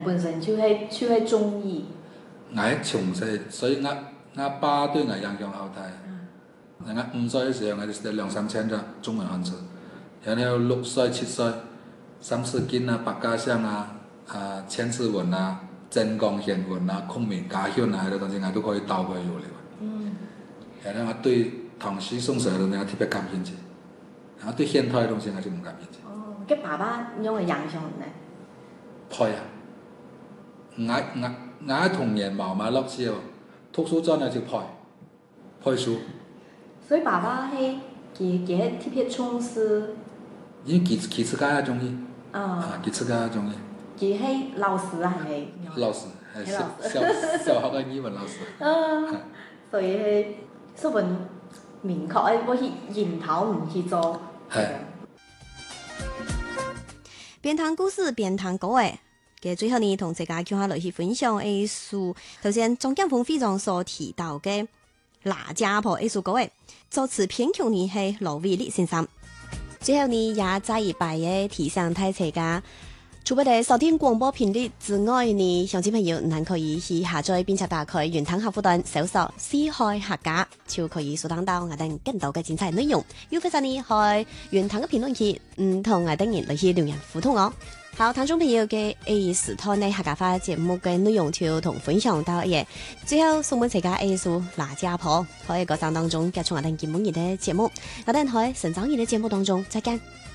本身就係中醫。 我從細，所以我爸對我影響好大。我5歲嘅時候，我就識2、3千個中文漢字，然後6歲、7歲，三字經啊、百家姓啊、千字文啊、真講顯文啊、孔明家訓啊，嗰啲東西我都可以倒過有嚟。然後我對唐詩宋詞嗰啲我特別感興趣，然後對現代嘅東西我就唔感興趣。 嘅爸爸有冇影響呢？ 配啊！我童年冇乜樂趣喎，讀書真係就配書。 所以爸爸係佢特別重視。 因為佢自家也中意。佢自家也中意。 佢係老師啊，係老師，係小學嘅語文老師。 所以係十分明確誒，我去引導唔去做。係。 邊談故事邊談歌誒，嘅最後呢，同大家叫下來去分享藝術。頭先張劍鋒非常所提到嘅哪家婆藝術歌誒，作詞編曲呢係羅偉力先生。最後呢，也再一擺嘅提醒大家，除咗收聽廣播頻率之外呢，鄉親朋友還可以去下載並且打開雲端客戶端搜索四海客家，就可以收聽到我哋更多嘅精彩內容。要非常呢，去雲端嘅評論區，同我哋人來去留言互動哦。好，聽眾朋友嘅藝術台呢客家話節目嘅內容就同分享到嘢，最後送俾大家藝術哪家婆，喺歌聲當中結束我哋今日嘅節目，我哋喺成長日嘅節目當中再見。